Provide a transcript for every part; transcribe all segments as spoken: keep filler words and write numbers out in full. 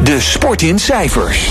De Sport in Cijfers.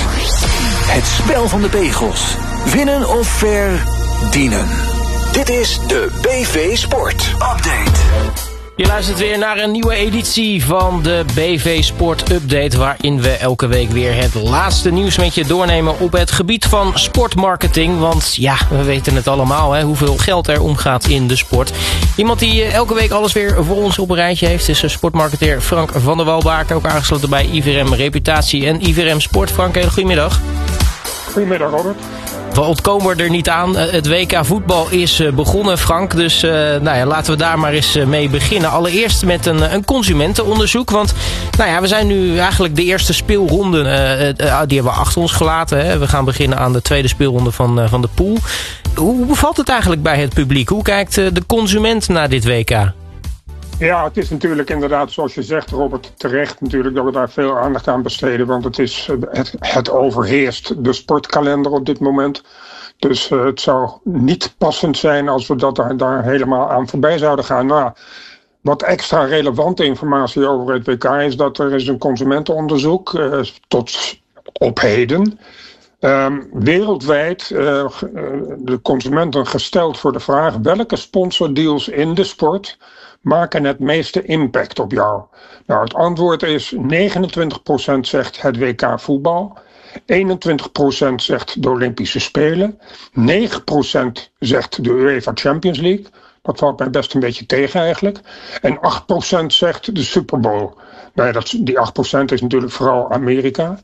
Het spel van de pegels. Winnen of verdienen. Dit is de B V Sport Update. Je luistert weer naar een nieuwe editie van de B V Sport Update, waarin we elke week weer het laatste nieuws met je doornemen op het gebied van sportmarketing. Want ja, we weten het allemaal, hè, hoeveel geld er omgaat in de sport. Iemand die elke week alles weer voor ons op een rijtje heeft is sportmarketeer Frank van der Walbaken, ook aangesloten bij I V R M Reputatie en I V R M Sport. Frank, hele goedemiddag. Goedemiddag, Robert. We ontkomen er niet aan. Het W K voetbal is begonnen, Frank. Dus uh, nou ja, laten we daar maar eens mee beginnen. Allereerst met een, een consumentenonderzoek. Want nou ja, we zijn nu eigenlijk de eerste speelronde. Uh, uh, die hebben we achter ons gelaten. Hè. We gaan beginnen aan de tweede speelronde van, uh, van de pool. Hoe bevalt het eigenlijk bij het publiek? Hoe kijkt uh, de consument naar dit W K? Ja, het is natuurlijk inderdaad, zoals je zegt, Robert, terecht natuurlijk dat we daar veel aandacht aan besteden. Want het, is, het, het overheerst de sportkalender op dit moment. Dus uh, het zou niet passend zijn als we dat daar, daar helemaal aan voorbij zouden gaan. Nou, wat extra relevante informatie over het W K is dat er is een consumentenonderzoek uh, tot op heden. Um, wereldwijd uh, de consumenten gesteld voor de vraag welke sponsordeals in de sport maken het meeste impact op jou? Nou, het antwoord is negenentwintig procent zegt het W K voetbal, eenentwintig procent zegt de Olympische Spelen, negen procent zegt de UEFA Champions League, dat valt mij best een beetje tegen eigenlijk, en acht procent zegt de Super Bowl. Nou ja, dat, die acht procent is natuurlijk vooral Amerika.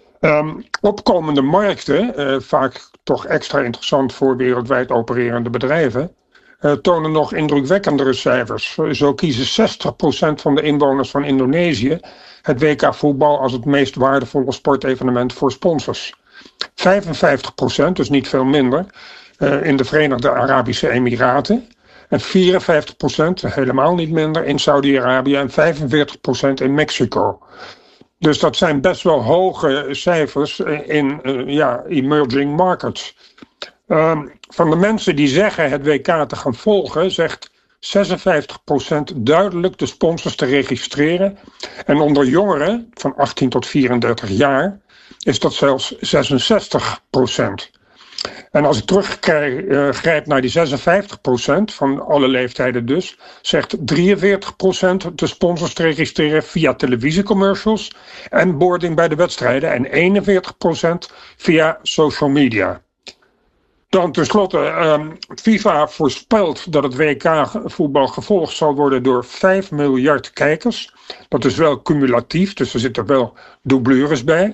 Um, opkomende markten, uh, vaak toch extra interessant voor wereldwijd opererende bedrijven, Uh, tonen nog indrukwekkendere cijfers. Zo kiezen zestig procent van de inwoners van Indonesië het W K voetbal als het meest waardevolle sportevenement voor sponsors. vijfenvijftig procent, dus niet veel minder, uh, in de Verenigde Arabische Emiraten. En vierenvijftig procent, helemaal niet minder, in Saudi-Arabië en vijfenveertig procent in Mexico. Dus dat zijn best wel hoge cijfers in uh, ja, emerging markets. Um, van de mensen die zeggen het W K te gaan volgen, zegt zesenvijftig procent duidelijk de sponsors te registreren. En onder jongeren van achttien tot vierendertig jaar is dat zelfs zesenzestig procent. En als ik teruggrijp naar die zesenvijftig procent van alle leeftijden dus, zegt drieënveertig procent de sponsors te registreren via televisiecommercials en boarding bij de wedstrijden en eenenveertig procent via social media. Dan tenslotte, um, FIFA voorspelt dat het W K-voetbal gevolgd zal worden door vijf miljard kijkers. Dat is wel cumulatief, dus er zitten wel doublures bij.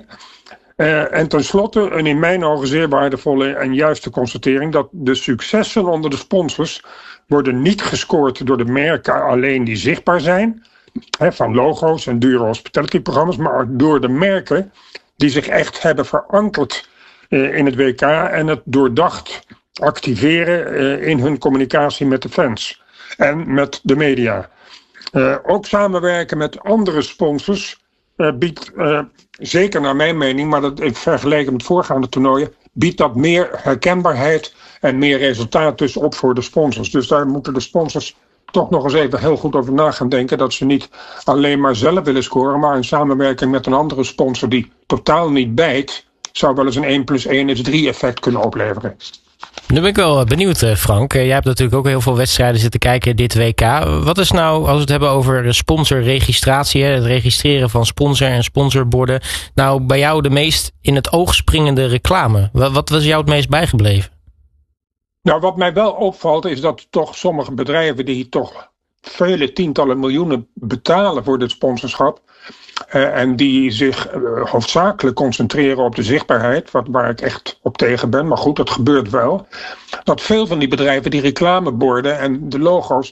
Uh, en tenslotte een in mijn ogen zeer waardevolle en juiste constatering dat de successen onder de sponsors worden niet gescoord door de merken alleen die zichtbaar zijn, hè, van logo's en dure hospitality-programma's, maar door de merken die zich echt hebben verankerd in het W K en het doordacht activeren uh, in hun communicatie met de fans en met de media. Uh, ook samenwerken met andere sponsors uh, biedt, uh, zeker naar mijn mening, maar dat in vergelijking met voorgaande toernooien, biedt dat meer herkenbaarheid en meer resultaat dus op voor de sponsors. Dus daar moeten de sponsors toch nog eens even heel goed over na gaan denken dat ze niet alleen maar zelf willen scoren, maar in samenwerking met een andere sponsor die totaal niet bijt, zou wel eens een één plus één is drie effect kunnen opleveren. Nu ben ik wel benieuwd, Frank. Jij hebt natuurlijk ook heel veel wedstrijden zitten kijken dit W K. Wat is nou, als we het hebben over sponsorregistratie, het registreren van sponsor en sponsorborden, nou bij jou de meest in het oog springende reclame? Wat was jou het meest bijgebleven? Nou, wat mij wel opvalt is dat toch sommige bedrijven die toch vele tientallen miljoenen betalen voor dit sponsorschap, Uh, en die zich uh, hoofdzakelijk concentreren op de zichtbaarheid, wat, waar ik echt op tegen ben, maar goed, dat gebeurt wel. Dat veel van die bedrijven die reclameborden en de logo's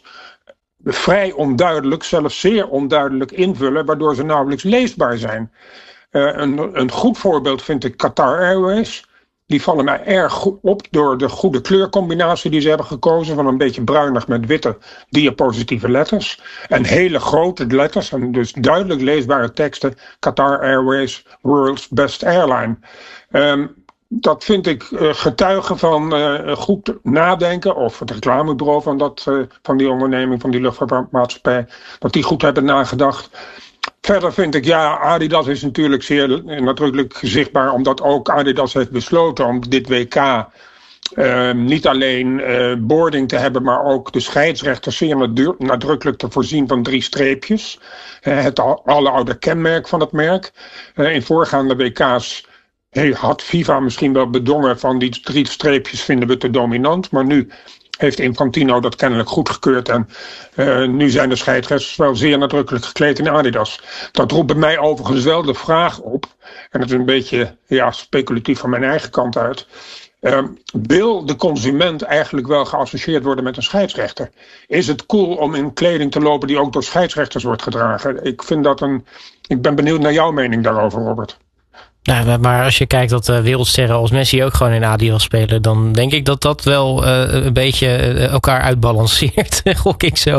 vrij onduidelijk, zelfs zeer onduidelijk invullen, waardoor ze nauwelijks leesbaar zijn. Uh, een, een goed voorbeeld vind ik Qatar Airways. Die vallen mij erg goed op door de goede kleurcombinatie die ze hebben gekozen. Van een beetje bruinig met witte diapositieve letters. En hele grote letters en dus duidelijk leesbare teksten. Qatar Airways, World's Best Airline. Um, dat vind ik uh, getuigen van uh, goed nadenken. Of het reclamebureau van, dat, uh, van die onderneming, van die luchtvaartmaatschappij. Dat die goed hebben nagedacht. Verder vind ik, ja, Adidas is natuurlijk zeer nadrukkelijk zichtbaar, omdat ook Adidas heeft besloten om dit W K uh, niet alleen uh, boarding te hebben, maar ook de scheidsrechters zeer nadu- nadrukkelijk te voorzien van drie streepjes. Uh, het al, aloude kenmerk van het merk. Uh, in voorgaande W K's hey, had FIFA misschien wel bedongen van die drie streepjes vinden we te dominant, maar nu heeft Infantino dat kennelijk goedgekeurd. En uh, nu zijn de scheidsrechters wel zeer nadrukkelijk gekleed in Adidas. Dat roept bij mij overigens wel de vraag op. En het is een beetje ja, speculatief van mijn eigen kant uit. Uh, wil de consument eigenlijk wel geassocieerd worden met een scheidsrechter? Is het cool om in kleding te lopen die ook door scheidsrechters wordt gedragen? Ik vind dat een. Ik ben benieuwd naar jouw mening daarover, Robert. Nou, maar als je kijkt dat uh, wereldsterren als Messi ook gewoon in Adidas spelen, dan denk ik dat dat wel uh, een beetje uh, elkaar uitbalanceert, gok ik zo.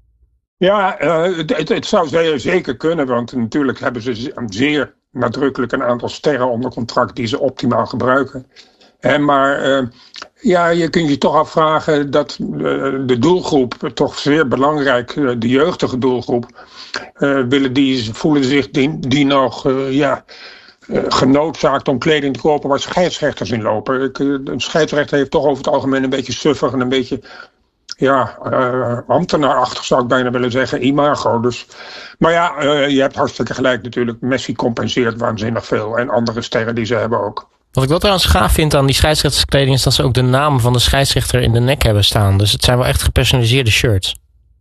Ja, uh, het, het, het zou zeker kunnen, want natuurlijk hebben ze zeer nadrukkelijk een aantal sterren onder contract die ze optimaal gebruiken. En maar uh, ja, je kunt je toch afvragen dat uh, de doelgroep, toch zeer belangrijk, uh, de jeugdige doelgroep, uh, willen die, voelen zich die, die nog, uh, ja... Uh, genoodzaakt om kleding te kopen waar scheidsrechters in lopen. Ik, uh, een scheidsrechter heeft toch over het algemeen een beetje suffig en een beetje ja, uh, ambtenaarachtig zou ik bijna willen zeggen, imago. Dus, maar ja, uh, je hebt hartstikke gelijk natuurlijk. Messi compenseert waanzinnig veel en andere sterren die ze hebben ook. Wat ik wel trouwens gaaf vind aan die scheidsrechterskleding is dat ze ook de naam van de scheidsrechter in de nek hebben staan. Dus het zijn wel echt gepersonaliseerde shirts.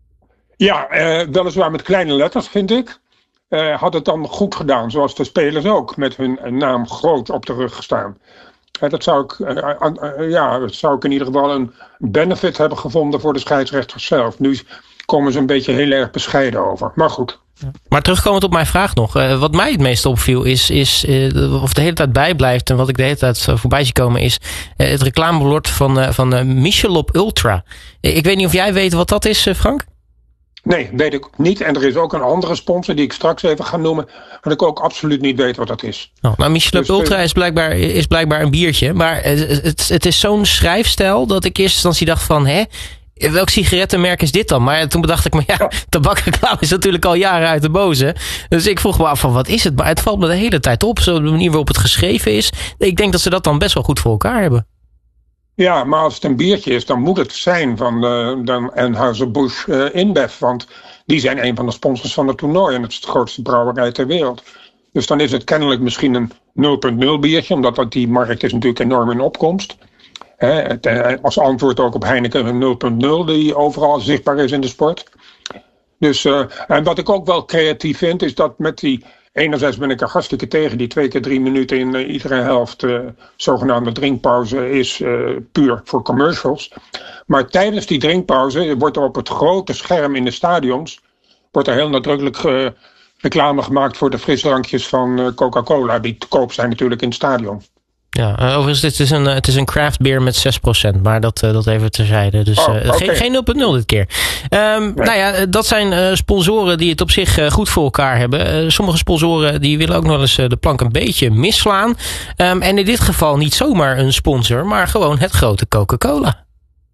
Ja, uh, weliswaar met kleine letters vind ik. Uh, had het dan goed gedaan, zoals de spelers ook, met hun naam groot op de rug staan. Uh, dat, zou ik, uh, uh, uh, ja, dat zou ik in ieder geval een benefit hebben gevonden voor de scheidsrechters zelf. Nu komen ze een beetje heel erg bescheiden over, maar goed. Maar terugkomend op mijn vraag nog, uh, wat mij het meest opviel is, is uh, of de hele tijd bijblijft en wat ik de hele tijd uh, voorbij zie komen is uh, het reclamebord van, uh, van uh, Michelob Ultra. Uh, ik weet niet of jij weet wat dat is, uh, Frank? Nee, weet ik niet. En er is ook een andere sponsor die ik straks even ga noemen, wat ik ook absoluut niet weet wat dat is. Oh, nou, Michelob dus, Ultra is blijkbaar, is blijkbaar een biertje, maar het, het is zo'n schrijfstijl dat ik in eerste instantie dacht van, hè, welk sigarettenmerk is dit dan? Maar toen bedacht ik me, ja, ja. tabakreclame is natuurlijk al jaren uit de boze. Dus ik vroeg me af van, wat is het? Maar het valt me de hele tijd op, zo de manier waarop het geschreven is. Ik denk dat ze dat dan best wel goed voor elkaar hebben. Ja, maar als het een biertje is, dan moet het zijn van uh, Anheuser-Busch uh, InBev. Want die zijn een van de sponsors van het toernooi. En het is de grootste brouwerij ter wereld. Dus dan is het kennelijk misschien een nul punt nul biertje. Omdat dat die markt is natuurlijk enorm in opkomst. Hè, het, uh, als antwoord ook op Heineken een nul punt nul die overal zichtbaar is in de sport. Dus uh, en wat ik ook wel creatief vind, is dat met die... Enerzijds ben ik er hartstikke tegen die twee keer drie minuten in uh, iedere helft uh, zogenaamde drinkpauze is uh, puur voor commercials. Maar tijdens die drinkpauze wordt er op het grote scherm in de stadions wordt er heel nadrukkelijk uh, reclame gemaakt voor de frisdrankjes van uh, Coca-Cola die te koop zijn natuurlijk in het stadion. Ja, uh, overigens, het is een, het is een craft beer met zes procent, maar dat, uh, dat even terzijde. Dus uh, oh, okay. geen, geen nul punt nul dit keer. Um, nee. Nou ja, dat zijn uh, sponsoren die het op zich uh, goed voor elkaar hebben. Uh, sommige sponsoren die willen ook nog eens uh, de plank een beetje misslaan. Um, en in dit geval niet zomaar een sponsor, maar gewoon het grote Coca-Cola.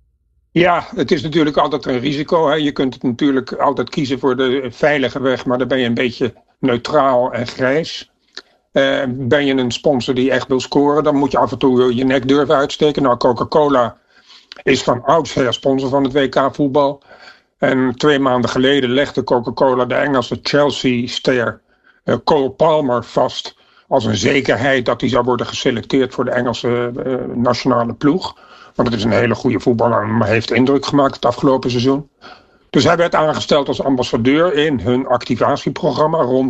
Ja, het is natuurlijk altijd een risico. Hè. Je kunt het natuurlijk altijd kiezen voor de veilige weg, maar dan ben je een beetje neutraal en grijs. Uh, ben je een sponsor die echt wil scoren, dan moet je af en toe je nek durven uitsteken. Nou, Coca-Cola is van oudsher sponsor van het W K voetbal. En twee maanden geleden legde Coca-Cola de Engelse Chelsea-ster uh, Cole Palmer vast als een zekerheid dat hij zou worden geselecteerd voor de Engelse uh, nationale ploeg. Want het is een hele goede voetballer, maar heeft indruk gemaakt het afgelopen seizoen. Dus hij werd aangesteld als ambassadeur in hun activatieprogramma rond